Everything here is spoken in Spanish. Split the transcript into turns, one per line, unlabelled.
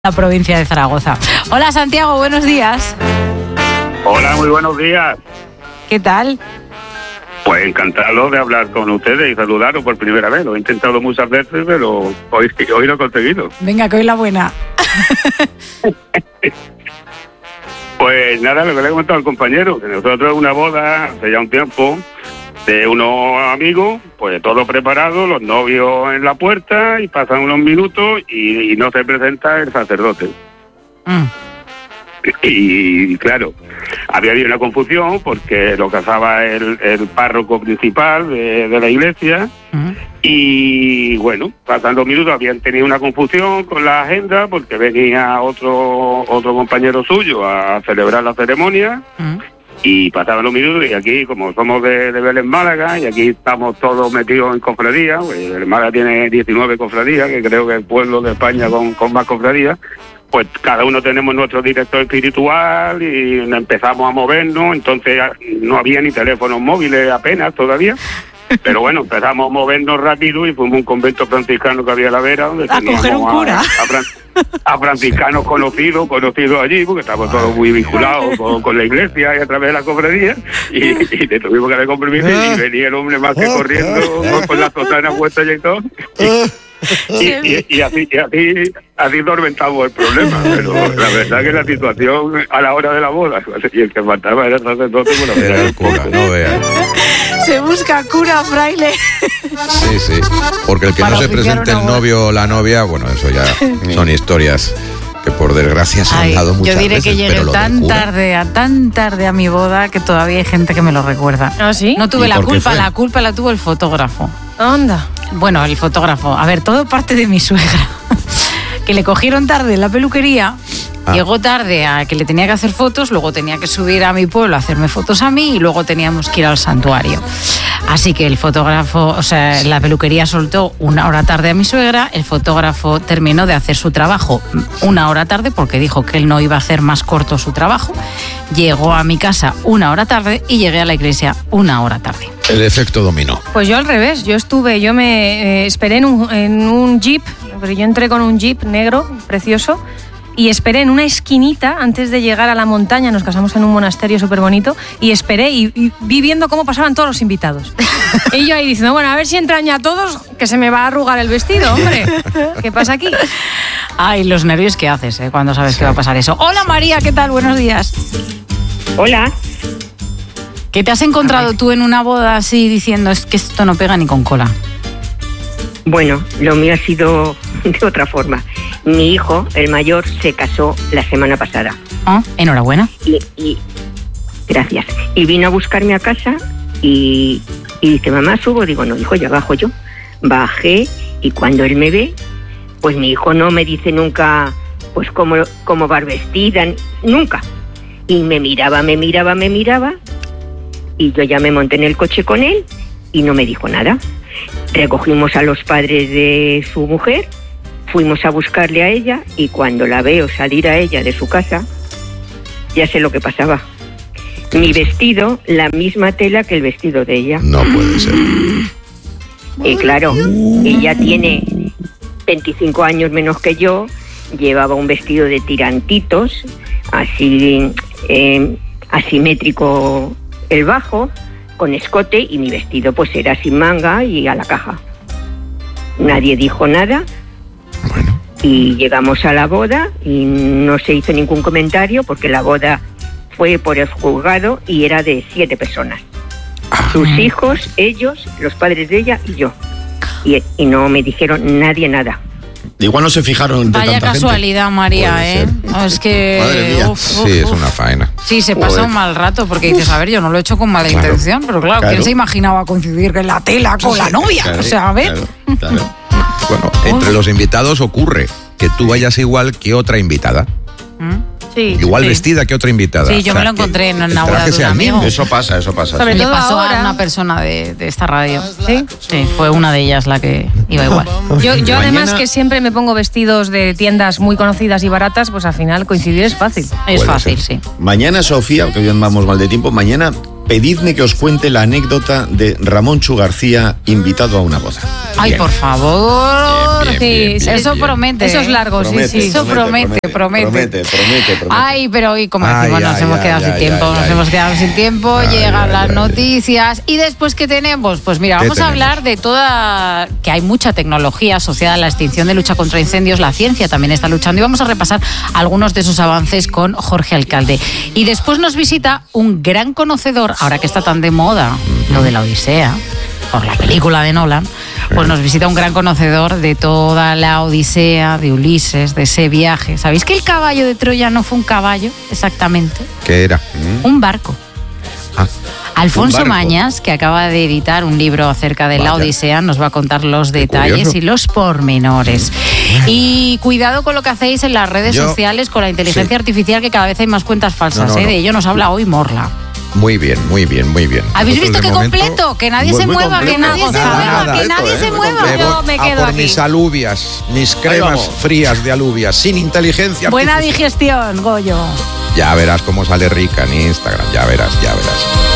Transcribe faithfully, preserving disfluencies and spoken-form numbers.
La provincia de Zaragoza. Hola Santiago, buenos días.
Hola, muy buenos días.
¿Qué tal?
Pues encantado de hablar con ustedes y saludaros por primera vez. Lo he intentado muchas veces, pero hoy, hoy lo he conseguido.
Venga, que hoy la buena.
Pues nada, lo que le he comentado al compañero, que nosotros una boda hace ya un tiempo de unos amigos, pues todo preparado, los novios en la puerta y pasan unos minutos y, y no se presenta el sacerdote.
Mm.
Y, y claro, había habido una confusión porque lo casaba el, el párroco principal de, de la iglesia.
Mm.
Y bueno, pasando minutos habían tenido una confusión con la agenda porque venía otro otro compañero suyo a celebrar la ceremonia.
Mm.
Y pasaban los minutos y aquí, como somos de, de Vélez Málaga, y aquí estamos todos metidos en cofradías, pues el Málaga tiene diecinueve cofradías, que creo que es el pueblo de España con, con más cofradías, pues cada uno tenemos nuestro director espiritual y empezamos a movernos, entonces no había ni teléfonos móviles apenas todavía. Pero bueno, empezamos a movernos rápido y fuimos a un convento franciscano que había a la vera, donde
a coger un cura.
A, a, Fran, a franciscanos conocidos, conocidos allí, porque estábamos todos muy vinculados con, con la iglesia y a través de la cofradía, y, y le tuvimos que dar compromiso y venía el hombre más que corriendo con, con las sotanas puestas y todo. Y, Y, y, y así y así así tormentamos el problema, pero la verdad que la situación a la hora de la boda, y el que faltaba era el sacerdote, bueno,
era el cura, no veas.
Se busca cura, fraile.
Sí, sí, porque el que
Para
no se presente el novio o la novia, bueno, eso ya son historias que por desgracia se han
Ay,
dado muchas
yo diré
veces,
que llegué tan tarde, a tan tarde a mi boda que todavía hay gente que me lo recuerda.
¿Ah, sí?
No tuve
¿Y
la
por qué
culpa,
fue?
la culpa la tuvo el fotógrafo.
Anda.
Bueno, el fotógrafo. A ver, todo parte de mi suegra. Que le cogieron tarde en la peluquería.
Ah.
Llegó tarde a que le tenía que hacer fotos, luego tenía que subir a mi pueblo a hacerme fotos a mí y luego teníamos que ir al santuario. Así que el fotógrafo, o sea, la peluquería soltó una hora tarde a mi suegra, el fotógrafo terminó de hacer su trabajo una hora tarde porque dijo que él no iba a hacer más corto su trabajo, llegó a mi casa una hora tarde y llegué a la iglesia una hora tarde.
El efecto dominó.
Pues yo al revés, yo estuve, yo me eh, esperé en un, en un jeep, pero yo entré con un jeep negro, precioso, y esperé en una esquinita antes de llegar a la montaña, nos casamos en un monasterio súper bonito, y esperé y, y vi viendo cómo pasaban todos los invitados. Y yo ahí diciendo, bueno, a ver si entran ya todos, que se me va a arrugar el vestido, hombre. ¿Qué pasa aquí?
Ay, los nervios que haces, ¿eh? Cuando sabes que va a pasar eso. Hola María, ¿qué tal? Buenos días.
Hola.
¿Qué te has encontrado tú en una boda así diciendo es que esto no pega ni con cola?
Bueno, lo mío ha sido de otra forma. Mi hijo, el mayor, se casó la semana pasada.
Oh, enhorabuena.
Y, y gracias. Y vino a buscarme a casa y, y dice, mamá, subo. Digo, no, hijo, ya bajo yo. Bajé y cuando él me ve, pues mi hijo no me dice nunca, pues cómo, cómo va vestida, nunca. Y me miraba, me miraba, me miraba. Y yo ya me monté en el coche con él y no me dijo nada. Recogimos a los padres de su mujer, fuimos a buscarle a ella y cuando la veo salir a ella de su casa, ya sé lo que pasaba. Mi vestido, la misma tela que el vestido de ella.
No puede ser.
Y claro, ella tiene veinticinco años menos que yo, llevaba un vestido de tirantitos, así eh, asimétrico el bajo, con escote, y mi vestido pues era sin manga y a la caja. Nadie dijo nada.
Bueno.
Y llegamos a la boda y no se hizo ningún comentario porque la boda fue por el juzgado y era de siete personas. Sus hijos, ellos, los padres de ella y yo. Y, y no me dijeron nadie nada.
Igual no se fijaron de
Vaya
tanta
casualidad,
gente.
María,
Puede
¿eh? No, es que...
Madre mía.
Uf, uf,
Sí, es
uf.
una faena.
Sí, se pasa
Joder.
un mal rato porque dices, a ver, yo no lo he hecho con mala
Claro.
intención, pero claro,
Claro.
¿quién se imaginaba coincidir en la tela con la novia?
Claro,
O sea, a ver...
claro, claro.
Bueno, entre los invitados ocurre que tú vayas igual que otra invitada.
¿Mm?
Sí.
Igual
Sí.
vestida que otra invitada.
Sí, yo me lo
que
encontré en
el
una boda
traje
de
sea
un
el mismo.
amigo.
Eso pasa, eso pasa.
Sobre
sí.
Le
todo
pasó a
ahora.
una persona de, de esta radio.
¿Sí?
Sí, fue una de ellas la que iba igual.
Yo, yo además
Mañana-
que siempre me pongo vestidos de tiendas muy conocidas y baratas, pues al final coincidir es fácil.
Es
Puede
fácil,
ser.
sí.
Mañana, Sofía, que hoy vamos mal de tiempo, mañana pedidme que os cuente la anécdota de Ramón Chu García invitado a una boda.
Ay,
Bien.
por favor.
Bien, bien,
Sí,
bien,
sí,
bien,
eso
bien.
promete.
Eso es
¿eh?
largo, sí, sí.
Eso promete, promete.
Promete, promete, promete.
Ay, pero hoy, como
Ay,
decimos, nos
ay,
hemos
ay,
quedado
ay,
sin tiempo,
ay,
nos
ay.
hemos quedado sin tiempo,
Ay,
llegan
ay,
las
ay.
noticias y después, ¿qué tenemos? Pues mira,
¿Qué
vamos a
tenemos?
hablar de toda, que hay mucha tecnología asociada a la extinción de lucha contra incendios, la ciencia también está luchando y vamos a repasar algunos de esos avances con Jorge Alcalde. Y después nos visita un gran conocedor, ahora que está tan de moda lo de la Odisea, por la película de Nolan, pues nos visita un gran conocedor de toda la Odisea, de Ulises, de ese viaje. ¿Sabéis que el caballo de Troya no fue un caballo exactamente?
¿Qué era?
Un barco.
Ah,
Alfonso
un barco.
Mañas, que acaba de editar un libro acerca de la
Vaya.
Odisea, nos va a contar los
Qué
detalles
curioso.
y los pormenores. Y cuidado con lo que hacéis en las redes
Yo-
sociales con la inteligencia
sí.
artificial, que cada vez hay más cuentas falsas.
No, no,
¿eh?
no.
De ello nos habla hoy Morla.
Muy bien, muy bien, muy bien.
¿Habéis
Nosotros,
visto
de
qué
momento,
completo? Que nadie
muy,
se
muy
mueva, que
completo.
nadie se
Nada,
mueva,
nada.
que nadie
Completo,
se
¿eh? Muy
mueva.
completo.
Yo me
a
quedo
por
aquí.
mis alubias, mis
Ahí
cremas
vamos.
frías de alubias, sin inteligencia
Buena
artificial.
digestión, Goyo.
Ya verás cómo sale rica en Instagram, ya verás, ya verás.